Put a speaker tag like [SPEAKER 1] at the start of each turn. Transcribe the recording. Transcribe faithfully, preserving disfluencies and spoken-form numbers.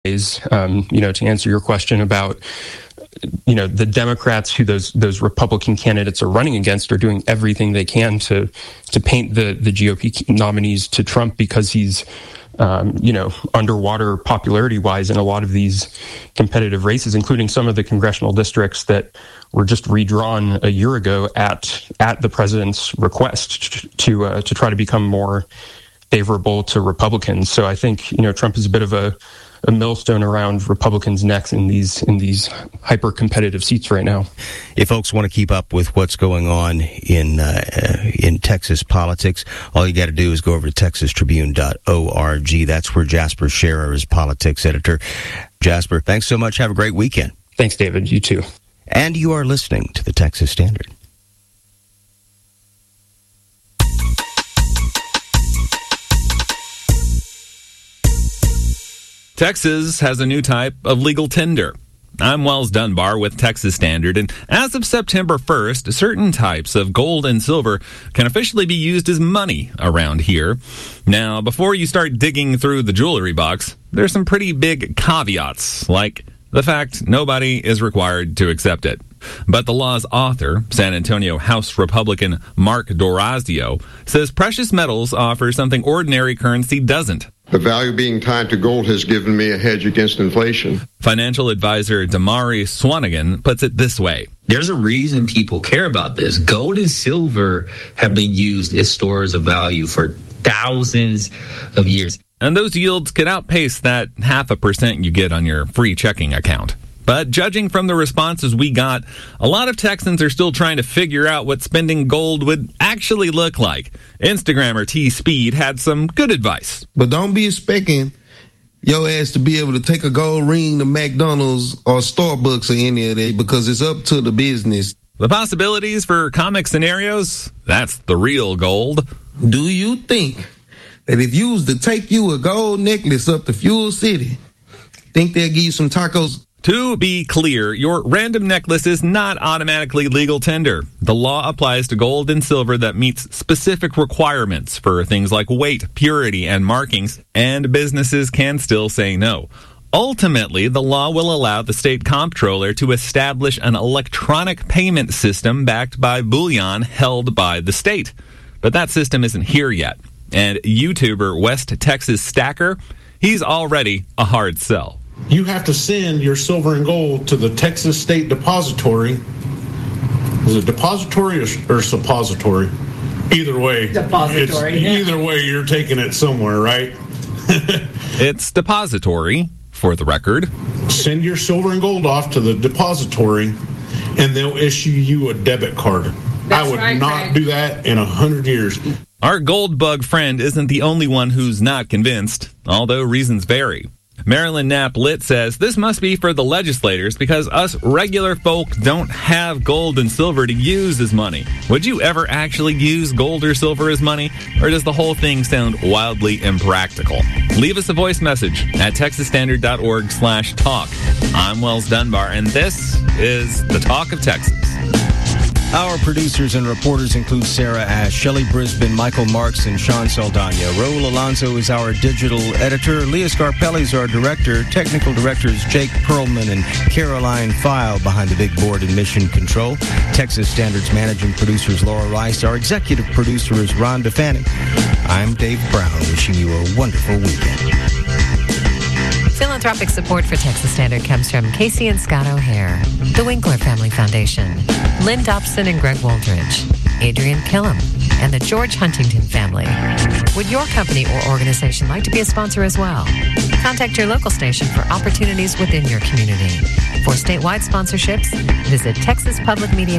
[SPEAKER 1] Um, you know, to answer your question about, you know, the Democrats who those those Republican candidates are running against are doing everything they can to to paint the the G O P nominees to Trump because he's, um, you know, underwater popularity wise in a lot of these competitive races, including some of the congressional districts that were just redrawn a year ago at at the president's request to uh, to try to become more favorable to Republicans. So I think, you know, Trump is a bit of a a millstone around Republicans' necks in these in these hyper competitive seats right now.
[SPEAKER 2] If folks want to keep up with what's going on in uh, in Texas politics, all you got to do is go over to texas tribune dot org. That's where Jasper Scherer is politics editor. Jasper, thanks so much. Have a great weekend.
[SPEAKER 1] Thanks, David. You too.
[SPEAKER 2] And you are listening to the Texas Standard.
[SPEAKER 3] Texas has a new type of legal tender. I'm Wells Dunbar with Texas Standard, and as of September first, certain types of gold and silver can officially be used as money around here. Now, before you start digging through the jewelry box, there's some pretty big caveats, like the fact nobody is required to accept it. But the law's author, San Antonio House Republican Mark D'Orazio, says precious metals offer something ordinary currency doesn't.
[SPEAKER 4] The value being tied to gold has given me a hedge against inflation.
[SPEAKER 3] Financial advisor Damari Swanigan puts it this way.
[SPEAKER 5] There's a reason people care about this. Gold and silver have been used as stores of value for thousands of years.
[SPEAKER 3] And those yields could outpace that half a percent you get on your free checking account. But judging from the responses we got, a lot of Texans are still trying to figure out what spending gold would actually look like. Instagrammer T-Speed had some good advice.
[SPEAKER 6] But don't be expecting your ass to be able to take a gold ring to McDonald's or Starbucks or any of that, because it's up to the business.
[SPEAKER 3] The possibilities for comic scenarios, that's the real gold.
[SPEAKER 6] Do you think that if you was to take you a gold necklace up to Fuel City, think they'll give you some tacos?
[SPEAKER 3] To be clear, your random necklace is not automatically legal tender. The law applies to gold and silver that meets specific requirements for things like weight, purity, and markings, and businesses can still say no. Ultimately, the law will allow the state comptroller to establish an electronic payment system backed by bullion held by the state. But that system isn't here yet. And YouTuber West Texas Stacker, he's already a hard sell.
[SPEAKER 7] You have to send your silver and gold to the Texas State Depository. Is it depository or, or suppository? Either way,
[SPEAKER 8] depository.
[SPEAKER 7] It's,
[SPEAKER 8] yeah.
[SPEAKER 7] Either way, you're taking it somewhere, right?
[SPEAKER 3] It's depository, for the record.
[SPEAKER 7] Send your silver and gold off to the depository, and they'll issue you a debit card.
[SPEAKER 8] That's
[SPEAKER 7] I would
[SPEAKER 8] right,
[SPEAKER 7] not
[SPEAKER 8] Greg.
[SPEAKER 7] do that in a hundred years.
[SPEAKER 3] Our gold bug friend isn't the only one who's not convinced, although reasons vary. Marilyn Knapp Litt says this must be for the legislators because us regular folk don't have gold and silver to use as money. Would you ever actually use gold or silver as money, or does the whole thing sound wildly impractical? Leave us a voice message at texas standard dot org slash talk. I'm Wells Dunbar, and this is The Talk of Texas.
[SPEAKER 2] Our producers and reporters include Sarah Ash, Shelley Brisbane, Michael Marks, and Sean Saldana. Raul Alonso is our digital editor. Leah Scarpelli is our director. Technical directors Jake Perlman and Caroline File behind the big board in Mission Control. Texas Standard's managing producer is Laura Rice. Our executive producer is Ron DeFanny. I'm Dave Brown, wishing you a wonderful weekend.
[SPEAKER 9] Philanthropic support for Texas Standard comes from Casey and Scott O'Hare, the Winkler Family Foundation, Lynn Dobson and Greg Waldridge, Adrian Killam, and the George Huntington family. Would your company or organization like to be a sponsor as well? Contact your local station for opportunities within your community. For statewide sponsorships, visit Texas Public Media